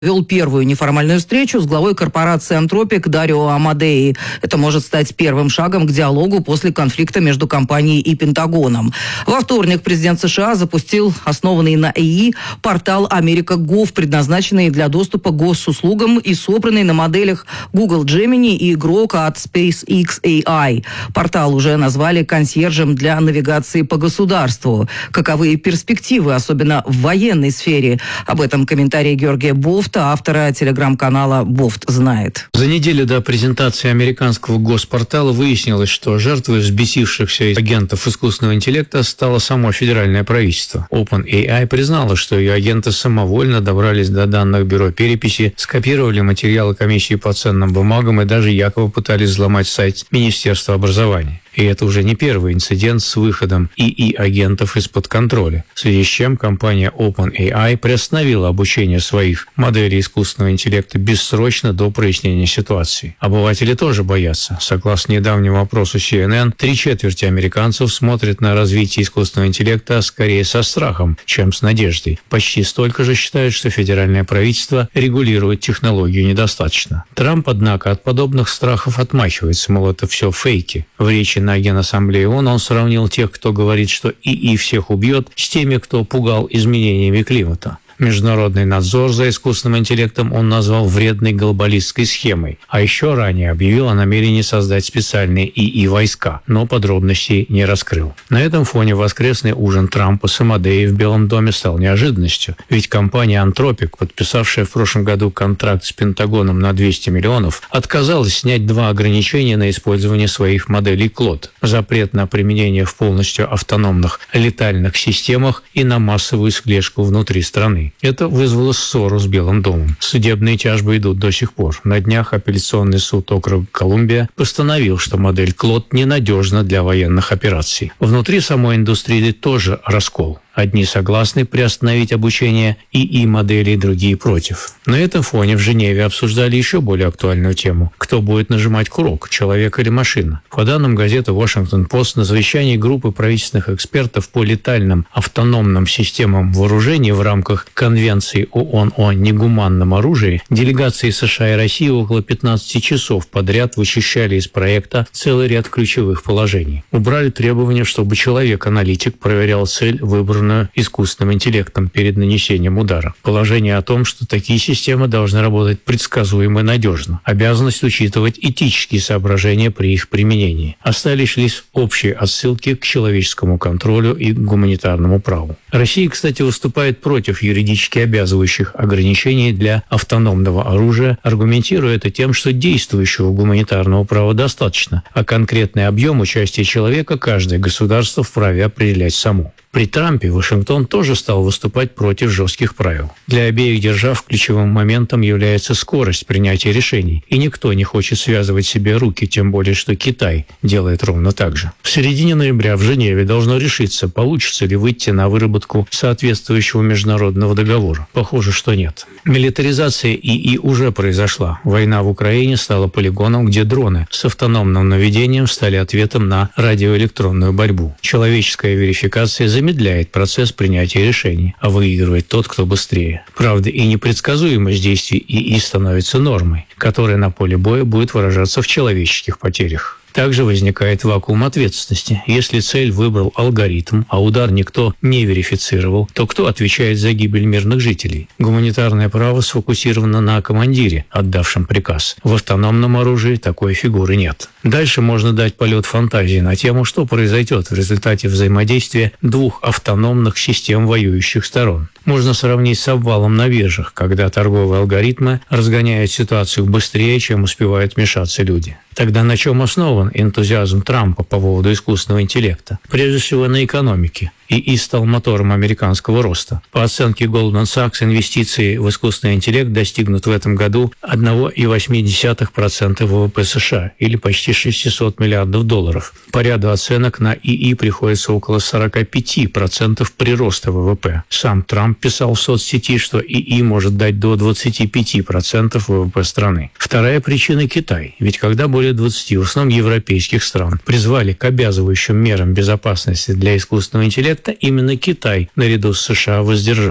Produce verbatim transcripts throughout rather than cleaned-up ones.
вел первую неформальную встречу с главой корпорации «Антропик» Дарио Амадеи. Это может стать первым шагом к диалогу после конфликта между компанией и Пентагоном. Во вторник президент США запустил основанный на эй и портал Америка точка гов, предназначенный для доступа к госуслугам и собранный на моделях Google Gemini и Grok от SpaceX эй ай. Портал уже назвали консьержем для навигации по государству. Каковы перспективы, особенно в военной сфере? Об этом комментарий Георгия Бофта, автора телеграм-канала «Бофт знает». За неделю до презентации американского госпортала выяснилось, что жертвой взбесившихся агентов искусственного интеллекта стало само федеральное правительство. OpenAI признала, что ее агенты самовольно добрались до данных бюро переписи, скопировали материалы комиссии по ценным бумагам и даже якобы пытались взломать сайт Министерства образования. И это уже не первый инцидент с выходом эй и-агентов из-под контроля, в связи с чем компания OpenAI приостановила обучение своих моделей искусственного интеллекта бессрочно до прояснения ситуации. Обыватели тоже боятся. Согласно недавнему опросу си эн эн, три четверти американцев смотрят на развитие искусственного интеллекта скорее со страхом, чем с надеждой. Почти столько же считают, что федеральное правительство регулирует технологию недостаточно. Трамп, однако, от подобных страхов отмахивается, мол, это все фейки. В речи на Генассамблее ООН он сравнил тех, кто говорит, что эй и всех убьет, с теми, кто пугал изменениями климата. Международный надзор за искусственным интеллектом он назвал вредной глобалистской схемой, а еще ранее объявил о намерении создать специальные эй и-войска, но подробностей не раскрыл. На этом фоне воскресный ужин Трампа с Амадеей в Белом доме стал неожиданностью, ведь компания «Антропик», подписавшая в прошлом году контракт с Пентагоном на двести миллионов, отказалась снять два ограничения на использование своих моделей Клод: запрет на применение в полностью автономных летальных системах и на массовую слежку внутри страны. Это вызвало ссору с Белым домом. Судебные тяжбы идут до сих пор. На днях апелляционный суд округа Колумбия постановил, что модель Клод ненадежна для военных операций. Внутри самой индустрии тоже раскол. Одни согласны приостановить обучение эй и-моделей, другие против. На этом фоне в Женеве обсуждали еще более актуальную тему: кто будет нажимать курок, человек или машина. По данным газеты «Вашингтон Пост», на совещании группы правительственных экспертов по летальным автономным системам вооружений в рамках Конвенции ООН о негуманном оружии делегации США и России около пятнадцати часов подряд вычищали из проекта целый ряд ключевых положений. Убрали требования, чтобы человек-аналитик проверял цель, выбранную искусственным интеллектом перед нанесением удара. Положение о том, что такие системы должны работать предсказуемо и надежно. Обязанность учитывать этические соображения при их применении. Остались лишь общие отсылки к человеческому контролю и гуманитарному праву. Россия, кстати, выступает против юридически обязывающих ограничений для автономного оружия, аргументируя это тем, что действующего гуманитарного права достаточно, а конкретный объем участия человека каждое государство вправе определять само. При Трампе Вашингтон тоже стал выступать против жестких правил. Для обеих держав ключевым моментом является скорость принятия решений, и никто не хочет связывать себе руки, тем более что Китай делает ровно так же. В середине ноября в Женеве должно решиться, получится ли выйти на выработку соответствующего международного договора. Похоже, что нет. Милитаризация эй и уже произошла. Война в Украине стала полигоном, где дроны с автономным наведением стали ответом на радиоэлектронную борьбу. Человеческая верификация замедляет процесс принятия решений, а выигрывает тот, кто быстрее. Правда, и непредсказуемость действий эй и становится нормой, которая на поле боя будет выражаться в человеческих потерях. Также возникает вакуум ответственности. Если цель выбрал алгоритм, а удар никто не верифицировал, то кто отвечает за гибель мирных жителей? Гуманитарное право сфокусировано на командире, отдавшем приказ. В автономном оружии такой фигуры нет. Дальше можно дать полет фантазии на тему, что произойдет в результате взаимодействия двух автономных систем воюющих сторон. Можно сравнить с обвалом на биржах, когда торговые алгоритмы разгоняют ситуацию быстрее, чем успевают вмешаться люди. Тогда на чем основан энтузиазм Трампа по поводу искусственного интеллекта? Прежде всего на экономике. эй и стал мотором американского роста. По оценке Goldman Sachs, инвестиции в искусственный интеллект достигнут в этом году одна целая восемь десятых процента вэ вэ пэ США, или почти шестьсот миллиардов долларов. По ряду оценок на эй и приходится около сорок пять процентов прироста вэ вэ пэ. Сам Трамп писал в соцсети, что эй и может дать до двадцати пяти процентов вэ вэ пэ страны. Вторая причина – Китай. Ведь когда более двадцати, в основном европейских стран, призвали к обязывающим мерам безопасности для искусственного интеллекта, именно Китай наряду с США воздержался.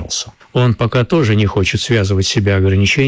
Он пока тоже не хочет связывать себя ограничениями